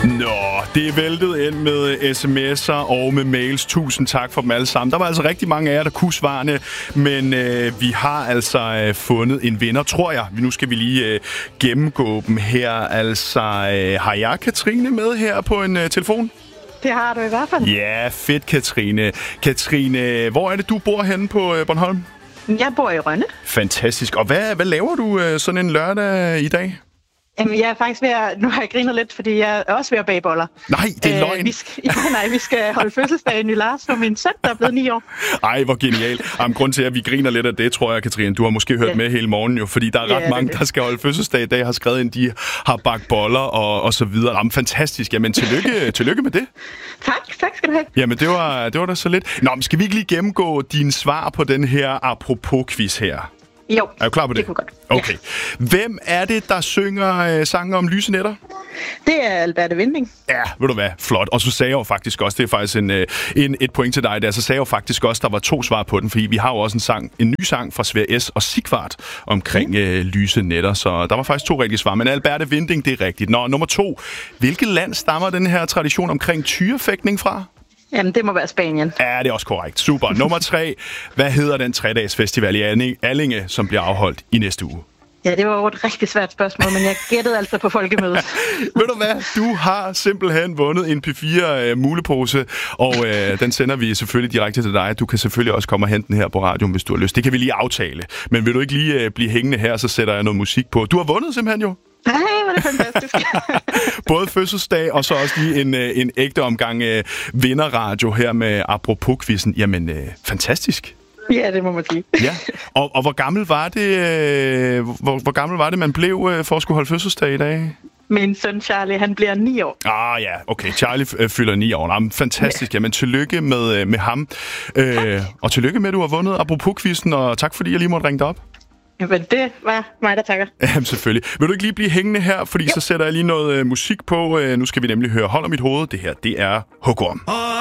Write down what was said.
Nå, det er væltet ind med sms'er og med mails. Tusind tak for dem alle sammen. Der var altså rigtig mange af jer, der kunne svarene, men vi har altså fundet en vinder, tror jeg. Nu skal vi lige gennemgå dem her. Altså, har jeg Katrine med her på en telefon? Det har du i hvert fald. Ja, fedt, Katrine. Katrine, hvor er det, du bor henne på Bornholm? Jeg bor i Rønne. Fantastisk. Og hvad laver du sådan en lørdag i dag? Jamen, jeg er faktisk ved at... Nu har jeg grinet lidt, fordi jeg er også ved at bage boller. Nej, det er løgn. Vi skal holde fødselsdag i Lars for min søn, der er blevet 9 år. Ej, hvor genial. Grund til, at vi griner lidt af det, tror jeg, Katrine. Du har måske hørt med hele morgen jo, fordi der er ret mange, der skal holde fødselsdag i dag, har skrevet ind, de har bagt boller og så videre. Jamen, fantastisk. Jamen, tillykke med det. Tak skal du have. Jamen, det var da så lidt. Nå, men skal vi ikke lige gennemgå dine svar på den her apropos-quiz her? Jo, er du klar på det? Det kunne godt. Okay. Ja. Hvem er det, der synger sangen om lyse nætter? Det er Alberte Winding. Ja, ved du hvad? Flot. Og så sagde jeg jo faktisk også, det er faktisk et point til dig der, så sagde jeg jo faktisk også, der var 2 svar på den, fordi vi har jo også en ny sang fra Sverre S. og Sigvart omkring lyse nætter, så der var faktisk 2 rigtige svar. Men Alberte Winding, det er rigtigt. Nå, nummer 2. Hvilket land stammer den her tradition omkring tyrefægtning fra? Jamen, det må være Spanien. Ja, det er også korrekt. Super. Nummer 3. Hvad hedder den 3-dages festival i Allinge, som bliver afholdt i næste uge? Ja, det var jo et rigtig svært spørgsmål, men jeg gættede altså på folkemødet. Ved du hvad? Du har simpelthen vundet en P4-mulepose, og den sender vi selvfølgelig direkte til dig. Du kan selvfølgelig også komme og hente den her på radioen, hvis du har lyst. Det kan vi lige aftale. Men vil du ikke lige blive hængende her, så sætter jeg noget musik på. Du har vundet simpelthen jo. Nej, hvor er det fantastisk. Både fødselsdag og så også lige en ægte omgang vinderradio her med apropos-quizzen. Jamen, fantastisk. Ja, det må man sige. Ja. Og hvor gammel var det, hvor gammel var det, man blev for at skulle holde fødselsdag i dag? Min søn Charlie, han bliver 9 år. Ja, okay. Charlie fylder 9 år. Jamen, fantastisk. Ja. Jamen, tillykke med ham. Og tillykke med, at du har vundet apropos-quizzen, og tak fordi jeg lige måtte ringe dig op. Jamen, det var mig, der takker. Jamen, selvfølgelig. Vil du ikke lige blive hængende her, fordi så sætter jeg lige noget musik på. Nu skal vi nemlig høre Hold om mit hoved. Det her, det er Hugorm.